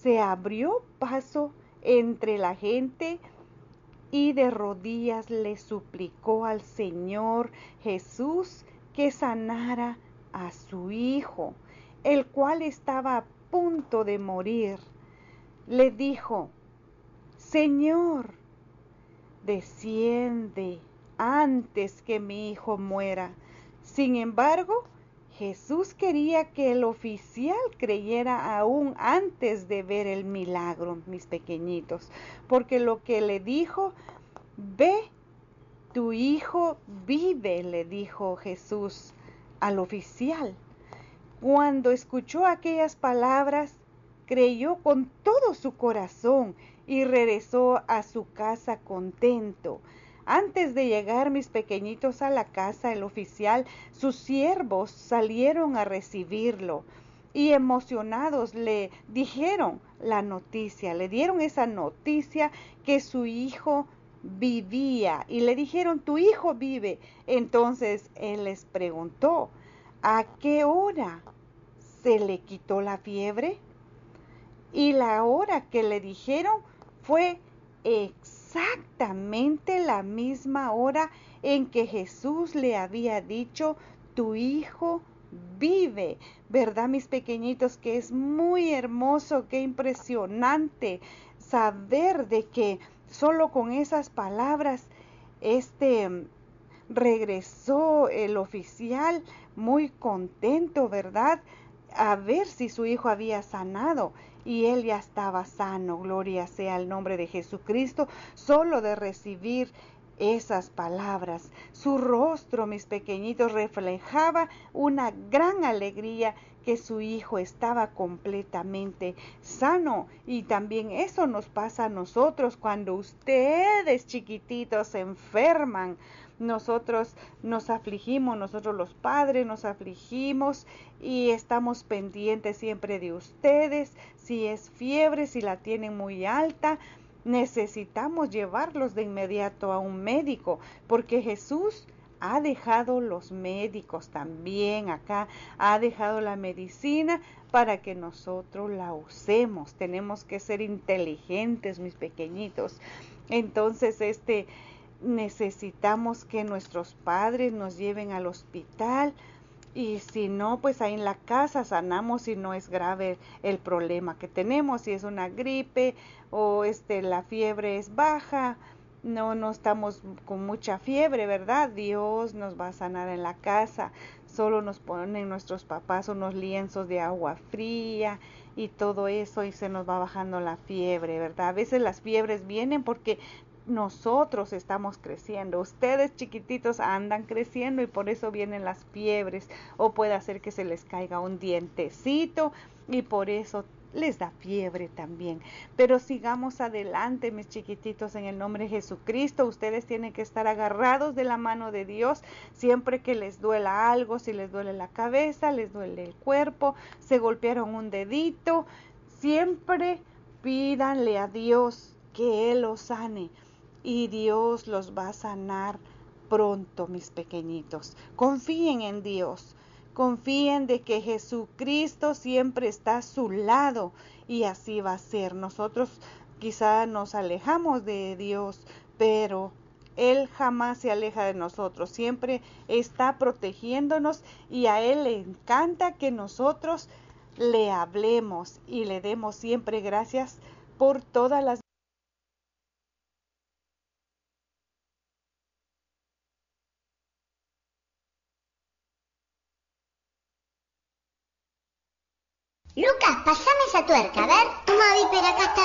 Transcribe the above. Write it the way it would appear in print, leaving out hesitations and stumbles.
se abrió paso entre la gente y de rodillas le suplicó al Señor Jesús que sanara a su hijo, el cual estaba a punto de morir. Le dijo: Señor, desciende antes que mi hijo muera. Sin embargo, Jesús quería que el oficial creyera aún antes de ver el milagro, mis pequeñitos, porque lo que le dijo: ve, tu hijo vive, le dijo Jesús al oficial. Cuando escuchó aquellas palabras, creyó con todo su corazón y regresó a su casa contento. Antes de llegar, mis pequeñitos, a la casa, el oficial, sus siervos salieron a recibirlo y emocionados le dijeron la noticia, le dieron esa noticia que su hijo vivía y le dijeron: tu hijo vive. Entonces él les preguntó: ¿a qué hora se le quitó la fiebre? Y la hora que le dijeron fue exactamente la misma hora en que Jesús le había dicho: tu hijo vive. ¿Verdad, mis pequeñitos? Que es muy hermoso, qué impresionante saber de que solo con esas palabras regresó el oficial muy contento, ¿verdad? A ver si su hijo había sanado, y él ya estaba sano. Gloria sea el nombre de Jesucristo, solo de recibir esas palabras. Su rostro, mis pequeñitos, reflejaba una gran alegría que su hijo estaba completamente sano. Y también eso nos pasa a nosotros cuando ustedes, chiquititos, se enferman. Nosotros nos afligimos, nosotros los padres nos afligimos y estamos pendientes siempre de ustedes. Si es fiebre, si la tienen muy alta, necesitamos llevarlos de inmediato a un médico, porque Jesús ha dejado los médicos también acá, ha dejado la medicina para que nosotros la usemos. Tenemos que ser inteligentes, mis pequeñitos. Entonces, necesitamos que nuestros padres nos lleven al hospital, y si no, pues ahí en la casa sanamos si no es grave el problema que tenemos. Si es una gripe o la fiebre es baja, no estamos con mucha fiebre, ¿verdad? Dios nos va a sanar en la casa. Solo nos ponen nuestros papás unos lienzos de agua fría y todo eso, y se nos va bajando la fiebre, ¿verdad? A veces las fiebres vienen porque nosotros estamos creciendo. Ustedes, chiquititos, andan creciendo y por eso vienen las fiebres, o puede hacer que se les caiga un dientecito y por eso les da fiebre también. Pero sigamos adelante, mis chiquititos, en el nombre de Jesucristo. Ustedes tienen que estar agarrados de la mano de Dios siempre que les duela algo. Si les duele la cabeza, les duele el cuerpo, se golpearon un dedito, siempre pídanle a Dios que Él los sane, y Dios los va a sanar pronto, mis pequeñitos. Confíen en Dios. Confíen de que Jesucristo siempre está a su lado, y así va a ser. Nosotros quizá nos alejamos de Dios, pero Él jamás se aleja de nosotros. Siempre está protegiéndonos, y a Él le encanta que nosotros le hablemos y le demos siempre gracias por todas las. Lucas, pasame esa tuerca, a ver. Mami, pero acá está